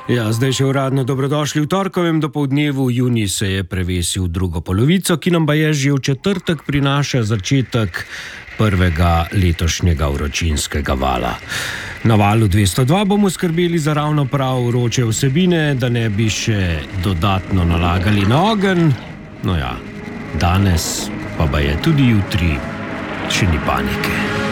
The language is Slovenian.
Ja, zdaj še uradno dobrodošli v torkovem dopoldnevu. Junij se je prevesil v drugo polovico, ki nam pa je že v četrtek prinaša začetek prvega letošnjega vročinskega vala. Na valu 202 bomo skrbeli za ravno prav vroče vsebine, da ne bi še dodatno nalagali na ogenj. No ja, danes pa je tudi jutri še ni panike.